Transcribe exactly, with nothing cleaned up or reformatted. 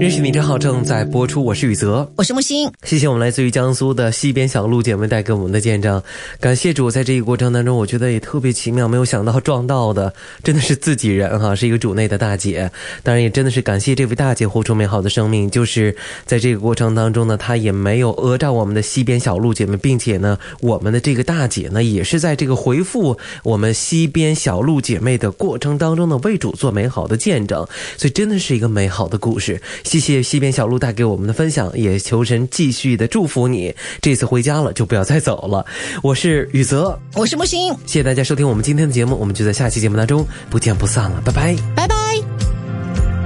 认识你真好正在播出，我是宇泽， 我是木星。 谢谢我们来自于江苏的西边小路姐妹带给我们的见证，感谢主。在这个过程当中，我觉得也特别奇妙，没有想到撞到的真的是自己人哈，是一个主内的大姐。当然也真的是感谢这位大姐活出美好的生命，就是在这个过程当中呢，她也没有讹诈我们的西边小路姐妹，并且呢，我们的这个大姐呢，也是在这个回复我们西边小路姐妹的过程当中呢，为主做美好的见证，所以真的是一个美好的故事。谢谢西边小路带给我们的分享，也求神继续的祝福你，这次回家了就不要再走了。我是宇泽， 我是木星， 谢谢大家收听我们今天的节目，我们就在下期节目当中不见不散了，拜拜， 拜拜。